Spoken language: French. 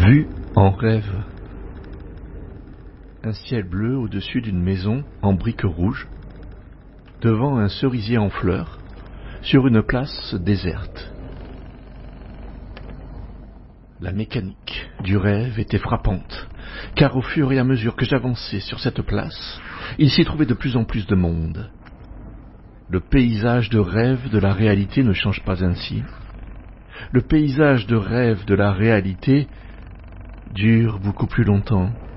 Vue en rêve. Un ciel bleu au-dessus d'une maison en briques rouges, devant un cerisier en fleurs, sur une place déserte. La mécanique du rêve était frappante, car au fur et à mesure que j'avançais sur cette place, il s'y trouvait de plus en plus de monde. Le paysage de rêve de la réalité ne change pas ainsi. Le paysage de rêve de la réalité dure beaucoup plus longtemps.